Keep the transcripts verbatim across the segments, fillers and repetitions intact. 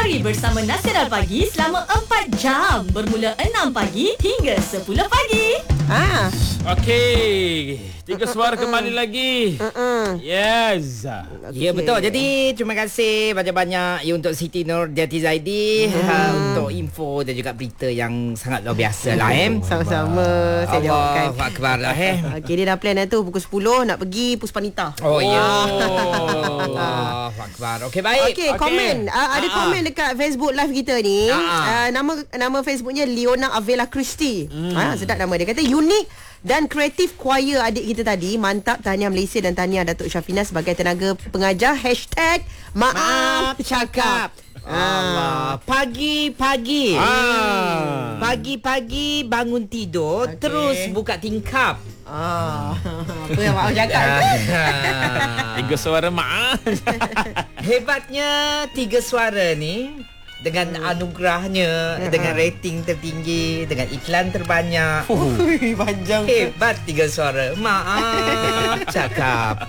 Mari bersama Nasiral Pagi selama empat jam bermula enam pagi hingga sepuluh pagi. Ah. Okey, tiga suara kembali lagi. Uh-uh. Yes. Ya, betul. Jadi terima kasih banyak-banyak ya untuk Siti Nurjati Zaidi hmm. uh, untuk info dan juga berita yang sangat luar biasa lah eh. Sama-sama. Saya jawabkan. Allahu Akbar lah eh. Okey, dia dah plan dah tu pukul sepuluh nak pergi Puspanita. Oh ya. Allahu Akbar. Okey, baik. Okey, okay. Komen. Uh, ada uh-huh. komen dekat Facebook live kita ni. Uh-huh. Uh, nama nama Facebooknya Leona Avela Christie. Hmm. Ha, sedap nama dia. Kata unik dan kreatif choir adik kita tadi. Mantap. Tahniah Malaysia dan tahniah Datuk Syafina sebagai tenaga pengajar. Hashtag Maaf Cakap. Allah. Pagi-pagi Ah. Pagi-pagi bangun tidur, okay. terus buka tingkap. Ah. Apa yang maaf cakap? Tiga suara maaf. Hebatnya tiga suara ni, dengan anugerahnya, dengan rating tertinggi, dengan iklan terbanyak. Ui, panjang. Hebat tiga suara. Maaf cakap.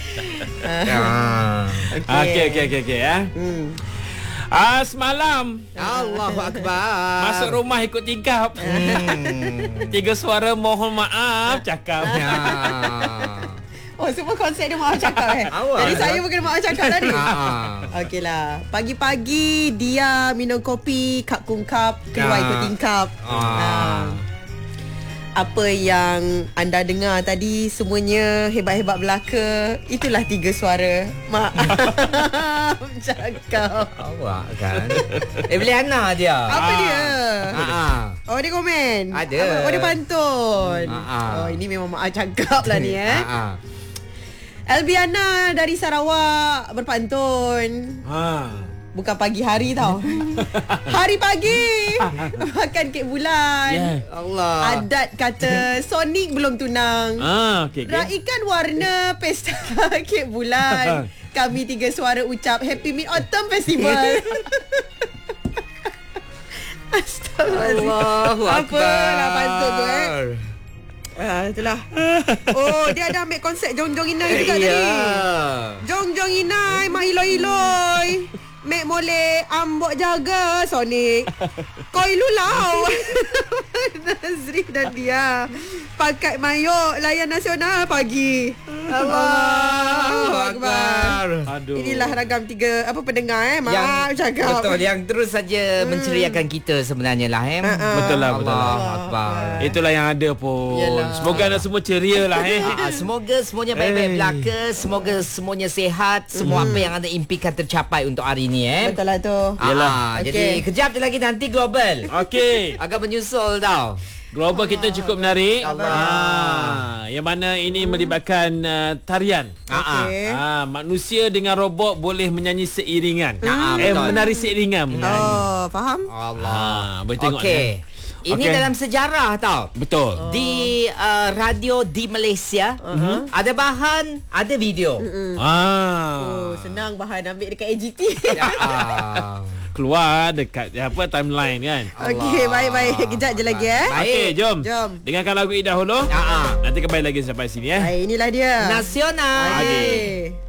Ah. Okey, okey, okey, okey ya. Hmm. Ah, semalam Allahu Akbar. masuk rumah ikut tingkap. Hmm. Tiga suara mohon maaf cakap. Ya. Oh, semua konsep dia maaf cakap eh. Awal. Jadi saya bukan maaf cakap tadi. Ah. Okeylah. Pagi-pagi dia minum kopi, kap kungkap, keluar Ah. ikut tingkap. Ah. Ah. Apa yang anda dengar tadi semuanya hebat-hebat belaka. Itulah tiga suara maaf cakap. Awak kan. Eh, boleh Ana dia. Apa dia? Ah. Oh, dia komen. Ada. Apa? Oh, dia pantun. Ah. Oh, ini memang maaf cakap lah ni eh. Ah. Elbiana dari Sarawak berpantun. Ha. Bukan pagi hari tau. Hari pagi makan kek bulan. Yeah. Allah. Adat kata Sonic belum tunang. Ah, okey, okey. Raikan warna pesta kek bulan. Kami tiga suara ucap Happy Mid Autumn Festival. Astagfirullahaladzim. Allahu Akbar. Apalah pantun tu eh. Ah, itulah. Oh, dia ada ambil konsep Jong-Jong Inai juga tadi. Jong-Jong Inai, mak iloi-iloi. Mek mole ambok jaga Sonic. Koi lulau. Nazri dan dia pakai mayok layan nasional pagi. Allahu Akbar. Aduh. Inilah ragam tiga apa pendengar eh. Maaf cakap. Betul, yang terus saja hmm. menceriakan kita sebenarnya lah eh. Uh-uh. Betul lah, betul lah. Allahu Akbar. Itulah yang ada pun. Yalah. Semoga anda semua ceria lah eh. Ah, semoga semuanya baik-baik Eh. belaka, semoga semuanya sihat, semua Hmm. apa yang anda impikan tercapai untuk hari ini eh. Betul lah tu. Yalah. Ah, Okey. Jadi kejap je lagi nanti global. Okey. Agak menyusul tau. Global kita cukup menarik. Allah. Ah, yang mana ini melibatkan uh, tarian. Okey. Ah, manusia dengan robot boleh menyanyi seiringan. Ah, eh betul. menari seiringan. menyanyi. Oh, faham? Allah. Ah, boleh tengok Okey. ni. Ini Okey. dalam sejarah tau. Betul. Oh. Di uh, radio di Malaysia, uh-huh. ada bahan, ada video. Mm. Ah. Oh, senang bahan ambil dekat A G T. Ya, ah. Keluar dekat apa timeline kan. Okey, baik-baik. Kejap je lagi eh. Baik. Okey, jom. Jom. Dengarkan lagu ini dahulu. Ah, ah. Nanti kembali lagi sampai sini eh. Hai, inilah dia. Nasional. Okey.